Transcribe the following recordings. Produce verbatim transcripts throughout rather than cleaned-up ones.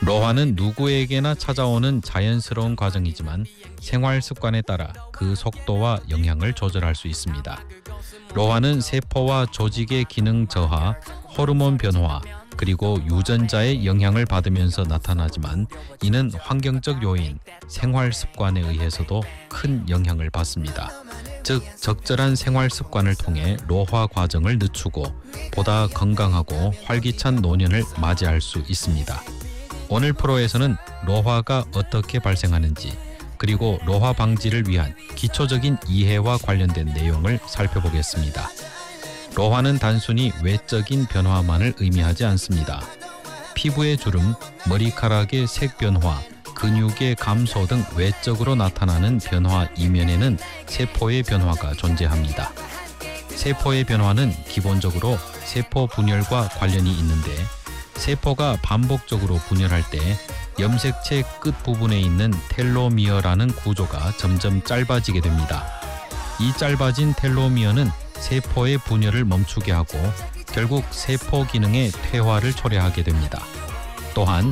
로화는 누구에게나 찾아오는 자연스러운 과정이지만 생활 습관에 따라 그 속도와 영향을 조절할 수 있습니다. 로화는 세포와 조직의 기능 저하, 호르몬 변화, 그리고 유전자의 영향을 받으면서 나타나지만 이는 환경적 요인, 생활 습관에 의해서도 큰 영향을 받습니다. 즉, 적절한 생활 습관을 통해 로화 과정을 늦추고 보다 건강하고 활기찬 노년을 맞이할 수 있습니다. 오늘 프로에서는 로화가 어떻게 발생하는지 그리고 로화 방지를 위한 기초적인 이해와 관련된 내용을 살펴보겠습니다. 로화는 단순히 외적인 변화만을 의미하지 않습니다. 피부의 주름, 머리카락의 색 변화, 근육의 감소 등 외적으로 나타나는 변화 이면에는 세포의 변화가 존재합니다. 세포의 변화는 기본적으로 세포 분열과 관련이 있는데 세포가 반복적으로 분열할 때 염색체 끝부분에 있는 텔로미어라는 구조가 점점 짧아지게 됩니다. 이 짧아진 텔로미어는 세포의 분열을 멈추게 하고 결국 세포 기능의 퇴화를 초래하게 됩니다. 또한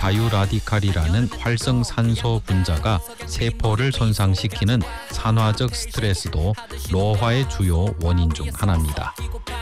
자유라디칼이라는 활성산소 분자가 세포를 손상시키는 산화적 스트레스도 로화의 주요 원인 중 하나입니다.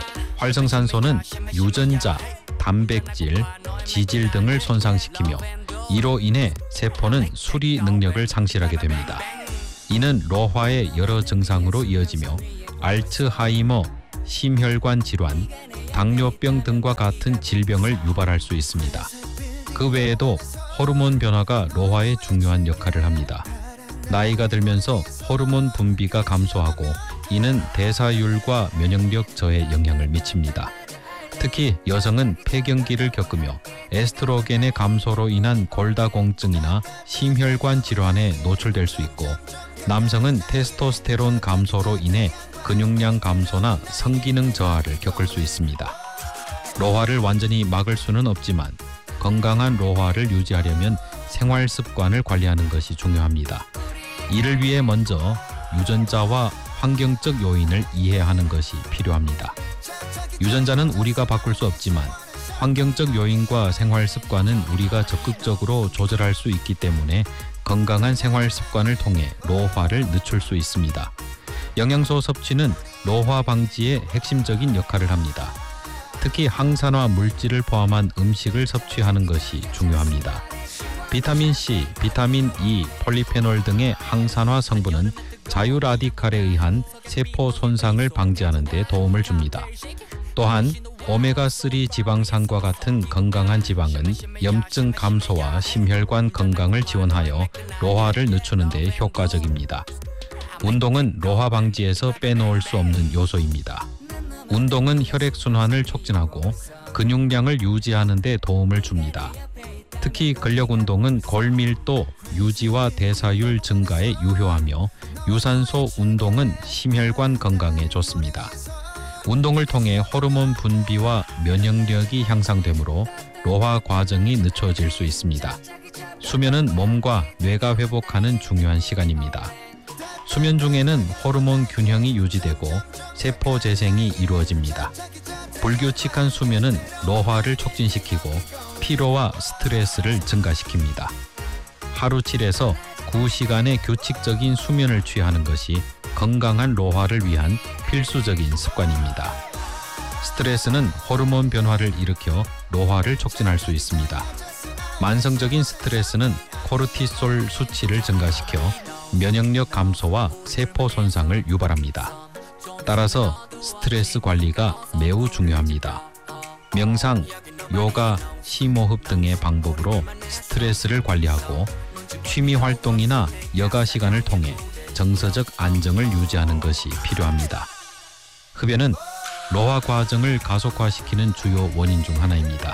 활성산소는 유전자, 단백질, 지질 등을 손상시키며 이로 인해 세포는 수리 능력을 상실하게 됩니다. 이는 로화의 여러 증상으로 이어지며 알츠하이머, 심혈관 질환, 당뇨병 등과 같은 질병을 유발할 수 있습니다. 그 외에도 호르몬 변화가 로화에 중요한 역할을 합니다. 나이가 들면서 호르몬 분비가 감소하고 이는 대사율과 면역력 저하에 영향을 미칩니다. 특히 여성은 폐경기를 겪으며 에스트로겐의 감소로 인한 골다공증이나 심혈관 질환에 노출될 수 있고 남성은 테스토스테론 감소로 인해 근육량 감소나 성기능 저하를 겪을 수 있습니다. 로화를 완전히 막을 수는 없지만 건강한 로화를 유지하려면 생활 습관을 관리하는 것이 중요합니다. 이를 위해 먼저 유전자와 환경적 요인을 이해하는 것이 필요합니다. 유전자는 우리가 바꿀 수 없지만 환경적 요인과 생활 습관은 우리가 적극적으로 조절할 수 있기 때문에 건강한 생활 습관을 통해 로화를 늦출 수 있습니다. 영양소 섭취는 로화 방지에 핵심적인 역할을 합니다. 특히 항산화 물질을 포함한 음식을 섭취하는 것이 중요합니다. 비타민 C, 비타민 E, 폴리페놀 등의 항산화 성분은 자유라디칼에 의한 세포 손상을 방지하는 데 도움을 줍니다. 또한 오메가삼 지방산과 같은 건강한 지방은 염증 감소와 심혈관 건강을 지원하여 로화를 늦추는 데 효과적입니다. 운동은 로화 방지에서 빼놓을 수 없는 요소입니다. 운동은 혈액순환을 촉진하고 근육량을 유지하는 데 도움을 줍니다. 특히 근력 운동은 골밀도 유지와 대사율 증가에 유효하며 유산소 운동은 심혈관 건강에 좋습니다. 운동을 통해 호르몬 분비와 면역력이 향상되므로 로화 과정이 늦춰질 수 있습니다. 수면은 몸과 뇌가 회복하는 중요한 시간입니다. 수면 중에는 호르몬 균형이 유지되고 세포 재생이 이루어집니다. 불규칙한 수면은 로화를 촉진시키고 피로와 스트레스를 증가시킵니다. 하루 칠에서 구 시간의 규칙적인 수면을 취하는 것이 건강한 로화를 위한 필수적인 습관입니다. 스트레스는 호르몬 변화를 일으켜 로화를 촉진할 수 있습니다. 만성적인 스트레스는 코르티솔 수치를 증가시켜 면역력 감소와 세포 손상을 유발합니다. 따라서 스트레스 관리가 매우 중요합니다. 명상, 요가, 심호흡 등의 방법으로 스트레스를 관리하고 취미 활동이나 여가 시간을 통해 정서적 안정을 유지하는 것이 필요합니다. 흡연은 로화 과정을 가속화시키는 주요 원인 중 하나입니다.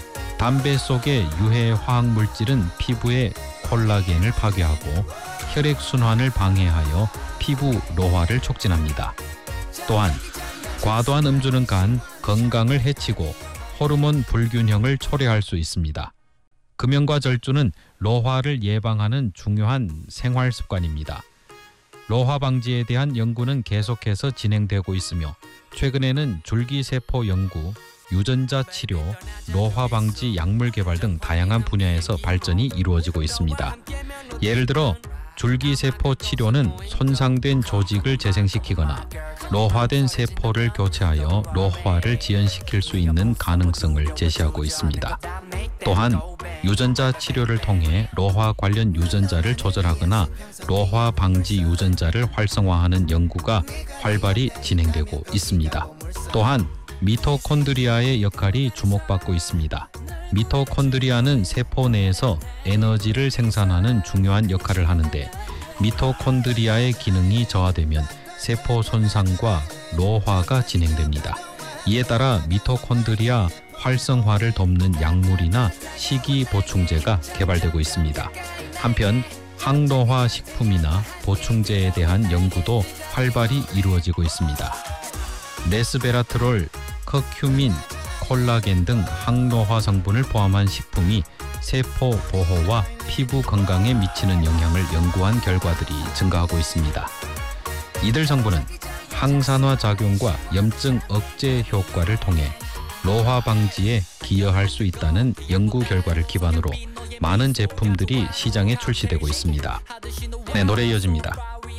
담배 속의 유해 화학 물질은 피부의 콜라겐을 파괴하고 혈액순환을 방해하여 피부 로화를 촉진합니다. 또한 과도한 음주는 간 건강을 해치고 호르몬 불균형을 초래할 수 있습니다. 금연과 절주는 로화를 예방하는 중요한 생활 습관입니다. 로화 방지에 대한 연구는 계속해서 진행되고 있으며 최근에는 줄기세포 연구, 유전자 치료, 노화 방지 약물 개발 등 다양한 분야에서 발전이 이루어지고 있습니다. 예를 들어 줄기세포 치료는 손상된 조직을 재생시키거나 노화된 세포를 교체하여 노화를 지연시킬 수 있는 가능성을 제시하고 있습니다. 또한 유전자 치료를 통해 노화 관련 유전자를 조절하거나 노화 방지 유전자를 활성화하는 연구가 활발히 진행되고 있습니다. 또한 미토콘드리아의 역할이 주목받고 있습니다. 미토콘드리아는 세포 내에서 에너지를 생산하는 중요한 역할을 하는데 미토콘드리아의 기능이 저하되면 세포 손상과 노화가 진행됩니다. 이에 따라 미토콘드리아 활성화를 돕는 약물이나 식이 보충제가 개발되고 있습니다. 한편 항노화 식품이나 보충제에 대한 연구도 활발히 이루어지고 있습니다. 레스베라트롤, 커큐민, 콜라겐 등 항노화 성분을 포함한 식품이 세포 보호와 피부 건강에 미치는 영향을 연구한 결과들이 증가하고 있습니다. 이들 성분은 항산화 작용과 염증 억제 효과를 통해 노화 방지에 기여할 수 있다는 연구 결과를 기반으로 많은 제품들이 시장에 출시되고 있습니다. 네, 노래 이어집니다.